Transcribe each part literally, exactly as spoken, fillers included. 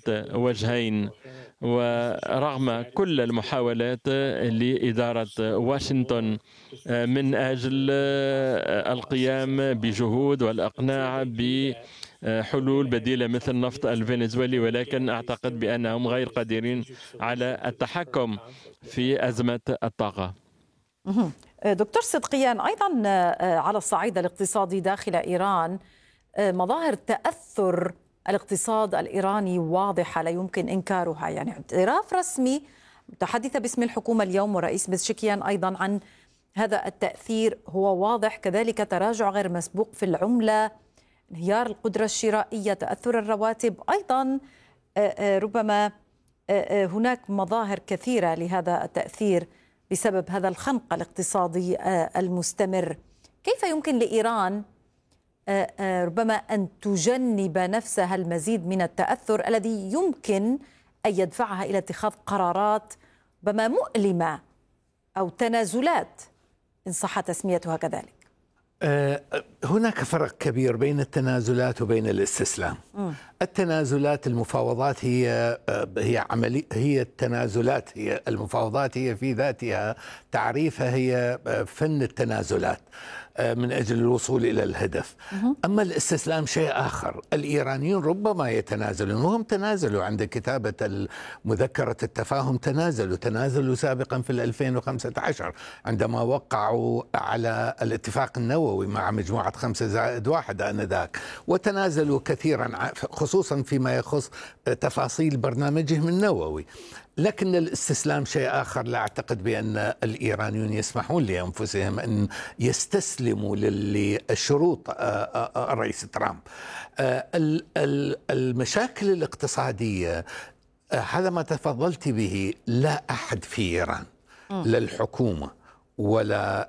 ذات وجهين. ورغم كل المحاولات لإدارة واشنطن من أجل القيام بجهود والإقناع بحلول بديلة مثل النفط الفنزويلي، ولكن أعتقد بأنهم غير قادرين على التحكم في أزمة الطاقة. دكتور صدقيان، أيضا على الصعيد الاقتصادي داخل إيران مظاهر تأثر الاقتصاد الإيراني واضحة لا يمكن إنكارها، يعني اعتراف رسمي متحدثة باسم الحكومة اليوم ورئيس بزشكيان أيضا عن هذا التأثير هو واضح، كذلك تراجع غير مسبوق في العملة، انهيار القدرة الشرائية، تأثر الرواتب، أيضا ربما هناك مظاهر كثيرة لهذا التأثير بسبب هذا الخنق الاقتصادي المستمر. كيف يمكن لإيران ربما أن تجنب نفسها المزيد من التأثر الذي يمكن أن يدفعها إلى اتخاذ قرارات ربما مؤلمة أو تنازلات إن صح تسميتها كذلك؟ هناك فرق كبير بين التنازلات وبين الاستسلام. م. التنازلات المفاوضات هي هي عملي هي التنازلات هي المفاوضات هي في ذاتها تعريفها هي فن التنازلات من أجل الوصول إلى الهدف. م. أما الاستسلام شيء آخر. الإيرانيون ربما يتنازلون، وهم تنازلوا عند كتابة مذكرة التفاهم، تنازلوا تنازلوا سابقا في ألفين وخمسة عشر عندما وقعوا على الاتفاق النووي مع مجموعة خمسة زائد واحد آنذاك، وتنازلوا كثيرا خصوصا فيما يخص تفاصيل برنامجهم النووي. لكن الاستسلام شيء آخر. لا أعتقد بأن الإيرانيون يسمحون لأنفسهم أن يستسلموا للشروط الرئيس ترامب. المشاكل الاقتصادية هذا ما تفضلت به، لا أحد في إيران، لا الحكومة ولا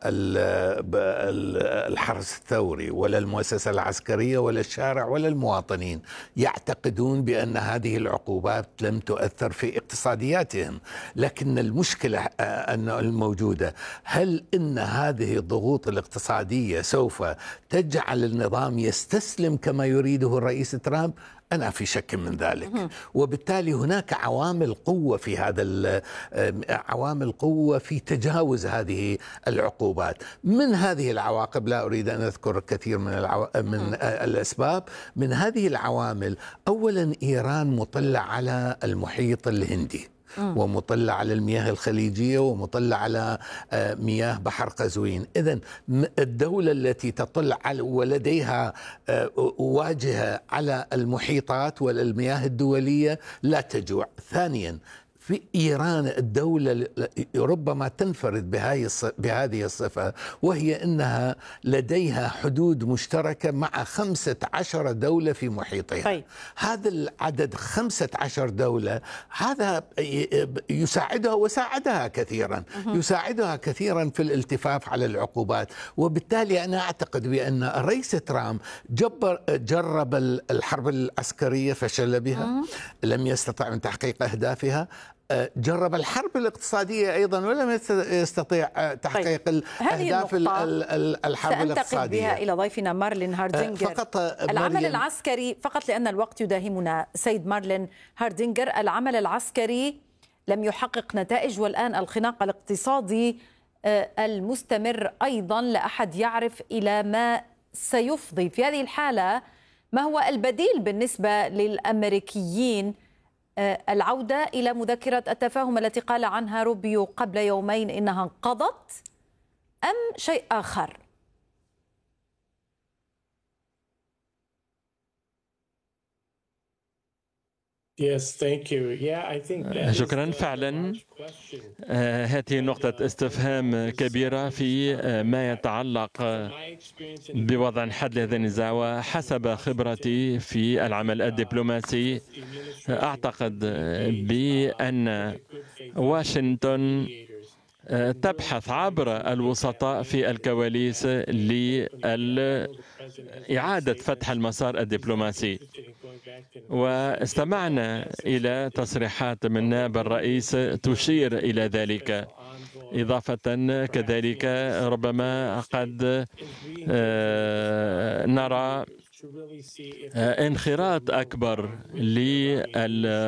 الحرس الثوري ولا المؤسسة العسكرية ولا الشارع ولا المواطنين يعتقدون بأن هذه العقوبات لم تؤثر في اقتصادياتهم. لكن المشكلة الموجودة، هل إن هذه الضغوط الاقتصادية سوف تجعل النظام يستسلم كما يريده الرئيس ترامب؟ أنا في شك من ذلك. وبالتالي هناك عوامل قوة في هذا عوامل قوة في تجاوز هذه العقوبات. من هذه العواقب لا أريد أن أذكر كثير من العو... من الأسباب. من هذه العوامل، أولا إيران مطلة على المحيط الهندي، ومطلع على المياه الخليجية، ومطلع على مياه بحر قزوين. إذن الدولة التي تطل على ولديها واجهة على المحيطات والمياه الدولية لا تجوع. ثانيا، في إيران الدولة ربما تنفرد بهذه الصفة، وهي أنها لديها حدود مشتركة مع خمسة عشر دولة في محيطها. طيب. هذا العدد خمسة عشر دولة هذا يساعدها وساعدها كثيرا يساعدها كثيرا في الالتفاف على العقوبات. وبالتالي أنا أعتقد بأن الرئيس ترامب جبر جرب الحرب العسكرية، فشل بها، لم يستطع من تحقيق أهدافها. جرب الحرب الاقتصادية أيضا ولم يستطيع تحقيق طيب. الأهداف الحرب الاقتصادية. بها إلى ضيفنا مارلين هاردينجر. فقط العمل العسكري، فقط لأن الوقت يداهمنا سيد مارلين هاردينجر، العمل العسكري لم يحقق نتائج، والآن الخناق الاقتصادي المستمر أيضا لا أحد يعرف إلى ما سيفضي. في هذه الحالة ما هو البديل بالنسبة للأمريكيين؟ العودة إلى مذكرة التفاهم التي قال عنها روبيو قبل يومين إنها انقضت، أم شيء آخر؟ شكرا. فعلا هذه نقطة استفهام كبيرة في ما يتعلق بوضع حد لهذا النزاع. وحسب خبرتي في العمل الدبلوماسي أعتقد بأن واشنطن تبحث عبر الوسطاء في الكواليس لإعادة فتح المسار الدبلوماسي. واستمعنا إلى تصريحات من نائب الرئيس تشير إلى ذلك. إضافة كذلك ربما قد نرى انخراط أكبر لل